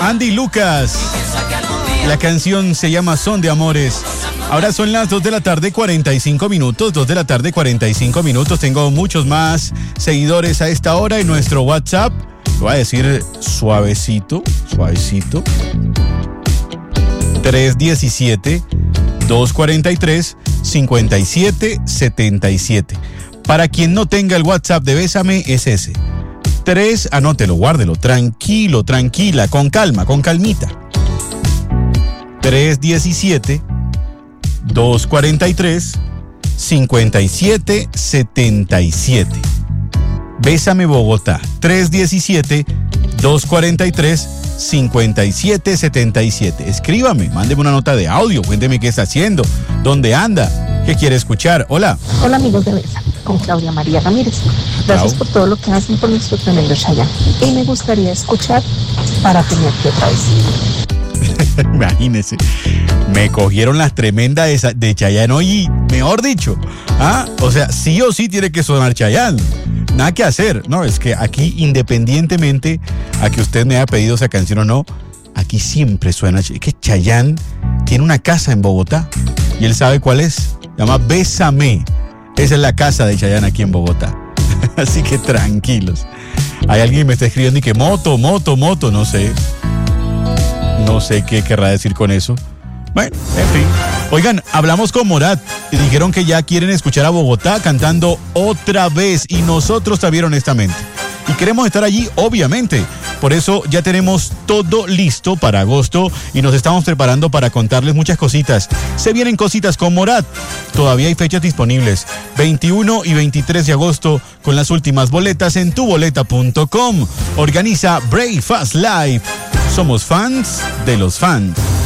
Andy Lucas. La canción se llama Son de Amores. Ahora son las 2 de la tarde, 45 minutos. 2 de la tarde, 45 minutos. Tengo muchos más seguidores a esta hora en nuestro WhatsApp. Lo voy a decir suavecito. 317-243-5777. Para quien no tenga el WhatsApp de Bésame, es ese. Anótelo, guárdelo, tranquilo, tranquila, con calma, con calmita. 317-243-5777. Bésame Bogotá. 317-243-5777. Escríbame, mándeme una nota de audio, cuénteme qué está haciendo, dónde anda, qué quiere escuchar. Hola. Hola amigos de Bésame, con Claudia María Ramírez. Gracias por todo lo que hacen por nuestro tremendo Chayanne. Y me gustaría escuchar Para Tenerte Otra Vez. Imagínese, me cogieron las tremendas de Chayanne hoy, mejor dicho. O sea, sí o sí tiene que sonar Chayanne. Nada que hacer. No, es que aquí, independientemente a que usted me haya pedido esa canción o no, aquí siempre suena. Es que Chayanne tiene una casa en Bogotá y él sabe cuál es. Se llama Bésame. Esa es la casa de Chayanne aquí en Bogotá. Así que tranquilos. Hay alguien que me está escribiendo y que moto, no sé. No sé qué querrá decir con eso. Bueno, en fin. Oigan, hablamos con Morat y dijeron que ya quieren escuchar a Bogotá cantando otra vez, y nosotros también, honestamente. Y queremos estar allí, obviamente. Por eso ya tenemos todo listo para agosto y nos estamos preparando para contarles muchas cositas. Se vienen cositas con Morat. Todavía hay fechas disponibles. 21 y 23 de agosto con las últimas boletas en tuboleta.com. Organiza Brave Fast Live. Somos fans de los fans.